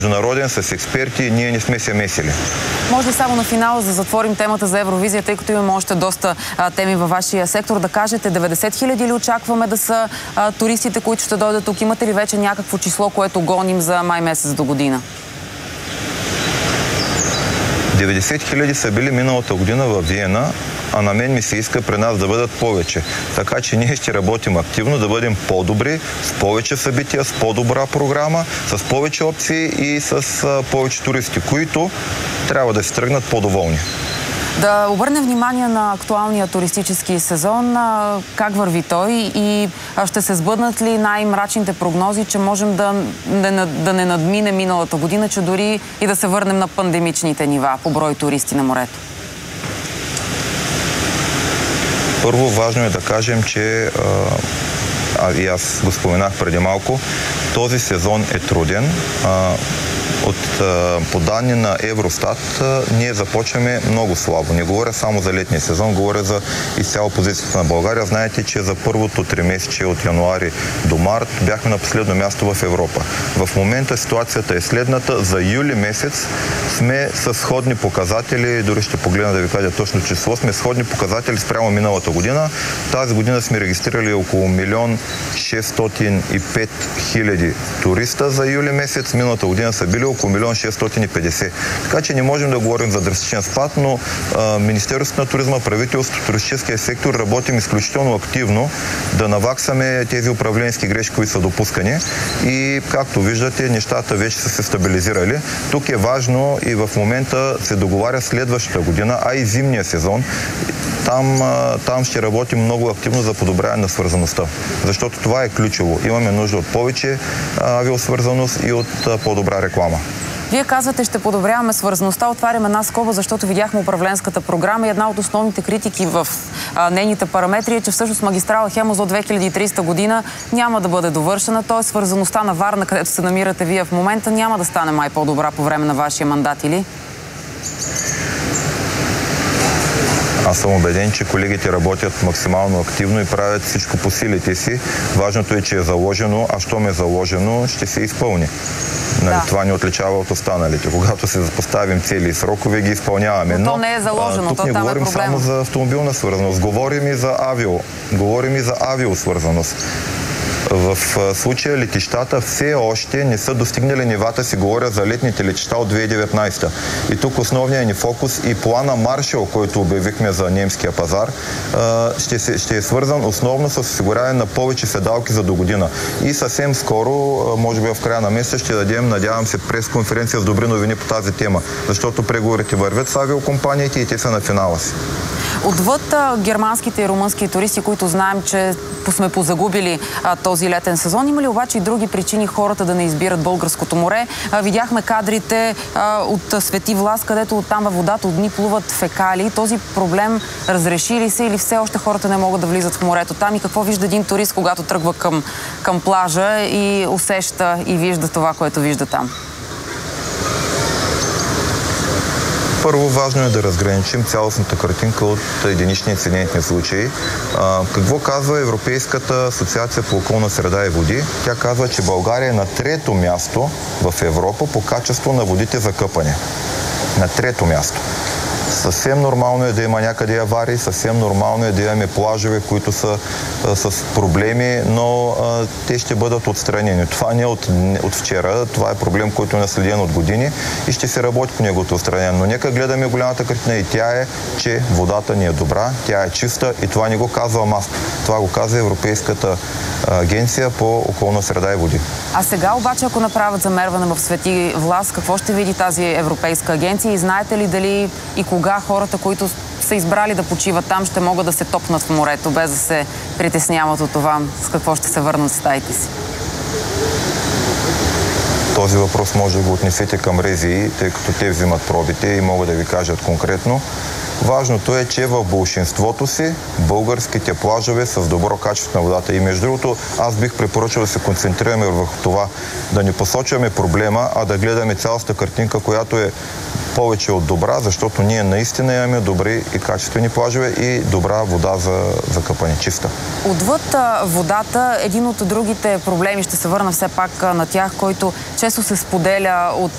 Международен, с експерти, ние не сме се месили. Може ли само на финала да затворим темата за Евровизия, тъй като имаме още доста теми във вашия сектор, да кажете 90 хиляди ли очакваме да са туристите, които ще дойдат тук? Имате ли вече някакво число, което гоним за май месец до година? 90 хиляди са били миналата година във Виена, а на мен ми се иска при нас да бъдат повече. Така че ние ще работим активно, да бъдем по-добри, с повече събития, с по-добра програма, с повече опции и с повече туристи, които трябва да се тръгнат по-доволни. Да обърнем внимание на актуалния туристически сезон. Как върви той и ще се сбъднат ли най-мрачните прогнози, че можем да не надмине миналата година, че дори и да се върнем на пандемичните нива по брой туристи на морето? Първо, важно е да кажем, че и аз го споменах преди малко, този сезон е труден. По данни на Евростат ние започваме много слабо. Не говоря само за летния сезон, говоря за изцяло позицията на България. Знаете, че за първото тримесечие от януари до март бяхме на последно място в Европа. В момента ситуацията е следната. За юли месец сме с сходни показатели, дори ще погледна да ви кажа точно число, сме сходни показатели спрямо миналата година. Тази година сме регистрирали около 1 605 000 туриста за юли месец. Миналата година са били около 1 650. Така че не можем да говорим за драстичен спад, но Министерството на туризма, правителството, туристическия сектор работим изключително активно да наваксаме тези управленски грешки, които са допускани. И както виждате, нещата вече са се стабилизирали. Тук е важно и в момента се договаря следващата година, а и зимния сезон. Там ще работим много активно за подобряване на свързаността. Защото това е ключово. Имаме нужда от повече авиосвързаност и от по-добра реклама. Вие казвате, ще подобряваме свързаността. Отварям една скоба, защото видяхме управленската програма и една от основните критики в нейните параметри е, че всъщност магистрала Хемус до 2300 година няма да бъде довършена. Т.е. свързаността на Варна, където се намирате вие в момента, няма да стане май по-добра по време на вашия мандат, или? Аз съм убеден, че колегите работят максимално активно и правят всичко по силите си. Важното е, че е заложено, а щом е заложено, ще се изпълни. Да. Това ни отличава от останалите. Когато се поставим цели и срокове, ги изпълняваме. Но то не е заложено, тук не говорим само за автомобилна свързаност. Говорим и за авиосвързаност. В случая летищата все още не са достигнали нивата си, говоря за летните летища от 2019. И тук основният ни фокус и плана Маршал, който обявихме за немския пазар, ще е свързан основно с осигуряване на повече седалки за до година. И съвсем скоро, може би в края на месеца, ще дадем, надявам се, пресконференция с добри новини по тази тема, защото преговорите вървят с авиокомпаниите и те са на финала си. Отвъд германските и румънски туристи, които знаем, че сме позагубили този летен сезон, има ли обаче и други причини хората да не избират българското море? Видяхме кадрите от Свети Влас, където оттам във водата от дни плуват фекали. Този проблем разреши ли се или все още хората не могат да влизат в морето там? И какво вижда един турист, когато тръгва към плажа и усеща и вижда това, което вижда там? Първо, важно е да разграничим цялостната картинка от единични инцидентни случаи. Какво казва Европейската асоциация по околна среда и води? Тя казва, че България е на 3-то място в Европа по качество на водите за къпане. На 3-то място. Съвсем нормално е да има някъде аварии, съвсем нормално е да имаме плажове, които са с проблеми, но те ще бъдат отстранени. Това не е от вчера, това е проблем, който е наследен от години и ще се работи по неговото отстранение. Но нека гледаме голямата картина и тя е, че водата ни е добра, тя е чиста и това не го казвам аз. Това го казва Европейската агенция по околна среда и води. А сега обаче, ако направят замерване в Свети Влас, какво ще види тази Европейска агенция и знаете ли дали и кога хората, които са избрали да почиват там, ще могат да се топнат в морето, без да се притесняват от това с какво ще се върнат в стаите си? Този въпрос може да го отнесете към РЗИ, тъй като те взимат пробите и могат да ви кажат конкретно. Важното е, че в большинството си българските плажове са с добро качество на водата. И между другото, аз бих препоръчал да се концентрираме върху това, да не посочваме проблема, а да гледаме цялата картинка, която е повече от добра, защото ние наистина имаме добри и качествени плажове и добра вода за къпане, чиста. Отвъд водата, един от другите проблеми, ще се върна все пак на тях, който често се споделя от